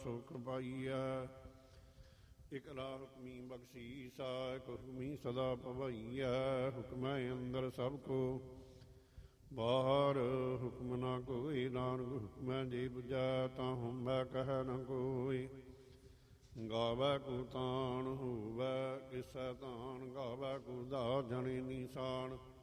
ਸੁਖ ਪਾਈਐ। ਇਕਲਾ ਹੁਕਮੀ ਬਖਸ਼ੀਸਾ ਇਕ ਹੁਕਮੀ ਸਦਾ ਭਵਈਐ। ਹੁਕਮੈ ਅੰਦਰ ਸਭ ਕੋ ਬਾਹਰ ਹੁਕਮ ਨਾ ਕੋਈ। ਨਾਨਕ ਹੁਕਮੈ ਜੇ ਬੁਝੈ ਤਾਂ ਹੁੰਬੈ ਕਹਿ ਨ ਕੋਈ। ਗਾਵੈ ਕੋ ਤਾਣ ਹੋਵੈ ਕਿਸੈ ਤਾਣ। ਗਾਵੈ ਕੋ ਦਾ ਜਣੇ ਨੀਸਾਨ।